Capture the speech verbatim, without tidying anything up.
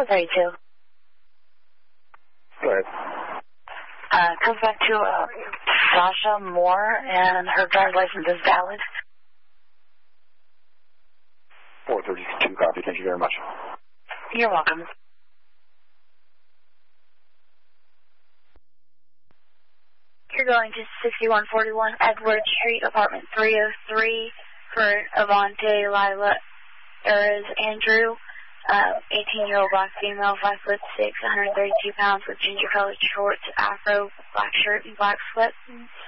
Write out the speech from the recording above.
four thirty-two. Go ahead. Uh, comes back to uh, Sasha Moore, and her driver's license is valid. four thirty-two, copy. Thank you very much. You're welcome. You're going to sixty-one forty-one Edward Street, apartment three oh three, for Avante Lila Erez Andrew, uh, eighteen-year-old black female, five foot six, one hundred thirty-two pounds, with ginger-colored shorts, afro, black shirt, and black sweats.